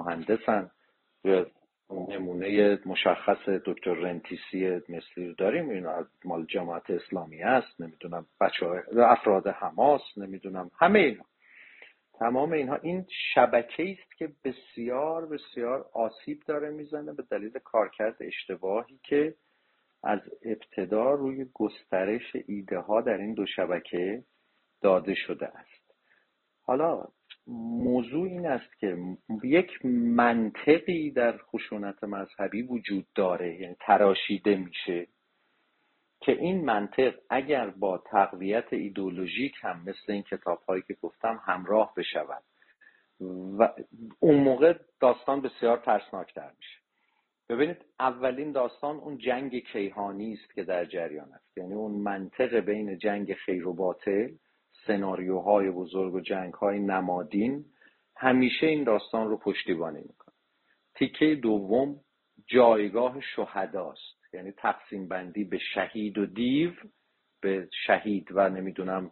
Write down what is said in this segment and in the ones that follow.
مهندسن. نمونه مشخص دکتر رنتیسی مصری رو داریم، این از مال جماعت اسلامی است، نمیدونم بچه‌های افراد حماس، نمیدونم همه اینا، تمام اینها این شبکه‌ای است که بسیار بسیار آسیب داره میزنه به دلیل کارکرد اشتباهی که از ابتدا روی گسترش ایده ها در این دو شبکه داده شده است. حالا موضوع این است که یک منطقی در خشونت مذهبی وجود داره، یعنی تراشیده میشه که این منطق اگر با تقویت ایدئولوژیک هم مثل این کتاب‌هایی که گفتم همراه بشود و اون موقع داستان بسیار ترسناکتر میشه. ببینید اولین داستان اون جنگ کیهانی است که در جریان است، یعنی اون منطق بین جنگ خیر و باطل، سناریوهای بزرگ و جنگ‌های نمادین همیشه این داستان رو پشتیبانی میکنه. تیکه دوم جایگاه شهداست، یعنی تقسیم بندی به شهید و دیو، به شهید و نمیدونم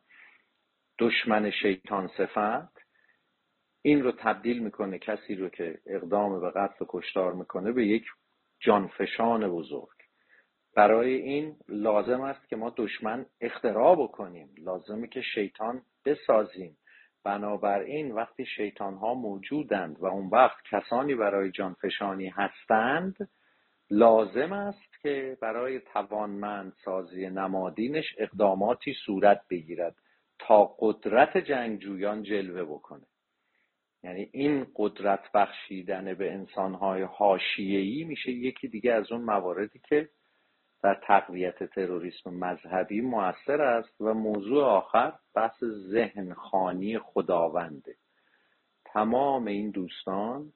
دشمن شیطان صفت. این رو تبدیل میکنه کسی رو که اقدام به قتل و کشتار میکنه به یک جانفشان بزرگ. برای این لازم است که ما دشمن اختراع بکنیم، لازمه که شیطان بسازیم. بنابراین وقتی شیطان ها موجودند و اون وقت کسانی برای جانفشانی هستند، لازم است که برای توانمند سازی نمادینش اقداماتی صورت بگیرد تا قدرت جنگجویان جلوه بکنه. یعنی این قدرت بخشیدن به انسانهای حاشیه‌ای میشه یکی دیگه از اون مواردی که در تقویت تروریسم مذهبی مؤثر است. و موضوع آخر بحث ذهن خوانی خداونده. تمام این دوستان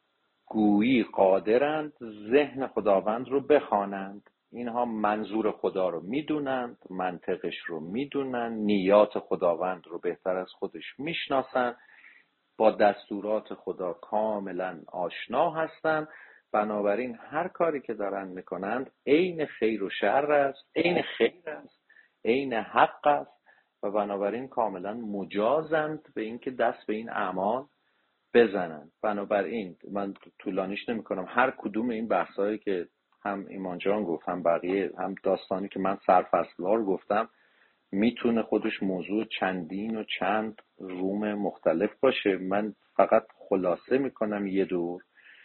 گویی قادرند ذهن خداوند رو بخوانند. اینها منظور خدا رو میدونند، منطقش رو میدونند، نیات خداوند رو بهتر از خودش میشناسند، با دستورات خدا کاملا آشنا هستند. بنابراین هر کاری که دارن میکنند عین خیر و شر است، عین خیر است، عین حق است و بنابراین کاملا مجازند به اینکه دست به این اعمال بزنند. بنابراین من طولانیش نمیکنم، هر کدوم این بحثایی که هم ایمان جان گفت، هم بقیه، هم داستانی که من سرفصل‌وار گفتم، میتونه خودش موضوع چندین و چند روم مختلف باشه. من فقط خلاصه میکنم یه دور.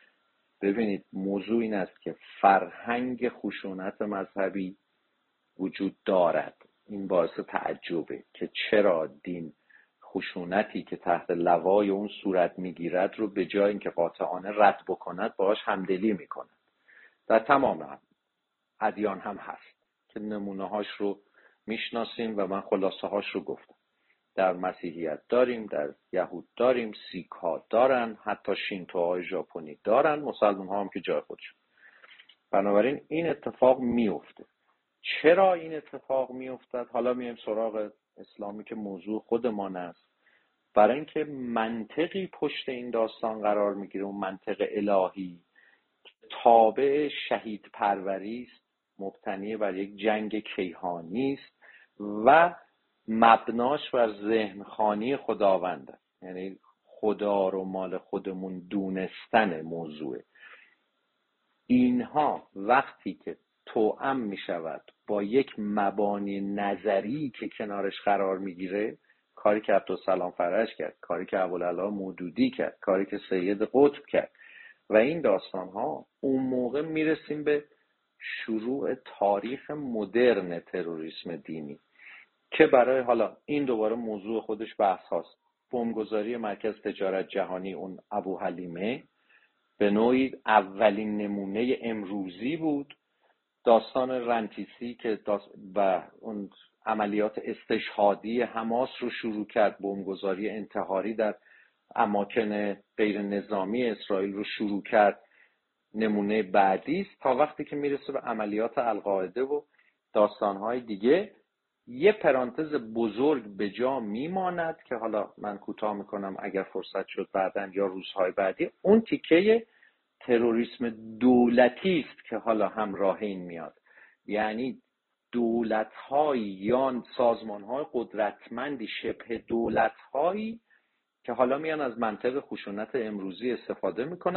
ببینید موضوع این است که فرهنگ خشونت مذهبی وجود دارد. این باعث تعجبه که چرا دین خشونتی که تحت لوای اون صورت میگیرد رو به جای اینکه قاطعانه رد بکند باهاش همدلی میکند. در تمام ادیان هم هست که نمونه هاش رو میشناسیم و من خلاصه هاش رو گفتم. در مسیحیت داریم، در یهود داریم، سیک ها دارن، حتی شینتوهای ژاپنی دارن، مسلمان ها هم که جای خودشون. بنابراین این اتفاق میفته. چرا این اتفاق میافتد؟ حالا میایم سراغ اسلامی که موضوع خودمان است. برای اینکه منطقی پشت این داستان قرار میگیره، اون منطق الهی تابع شهید پروری است، مبتنی بر یک جنگ کیهانی است و مبناش بر ذهن خوانی خداوند است. یعنی خدا رو مال خودمون دونستن موضوعه. اینها وقتی که توأم می شود با یک مبانی نظری که کنارش قرار می گیره، کاری که عبدالسلام فرج کرد، کاری که ابوالعلا مودودی کرد، کاری که سید قطب کرد و این داستان ها، اون موقع می رسیم به شروع تاریخ مدرن تروریسم دینی که برای حالا این دوباره موضوع خودش بحث هاست. بمبگذاری مرکز تجارت جهانی، اون ابو حلیمه به نوعی اولین نمونه امروزی بود. داستان رنتیسی که و اون عملیات استشهادی حماس رو شروع کرد، بمبگذاری انتحاری در اماکن غیر نظامی اسرائیل رو شروع کرد، نمونه بعدی است. تا وقتی که میرسه به عملیات القاعده و داستانهای دیگه، یه پرانتز بزرگ به جا میماند که حالا من کوتاه میکنم اگر فرصت شد بعداً یا روزهای بعدی. اون تیکه تروریسم دولتی است که حالا همراه این میاد، یعنی دولت‌های یا سازمان‌های قدرتمندی، شبه دولت‌هایی که حالا میان از منطق خشونت امروزی استفاده میکنن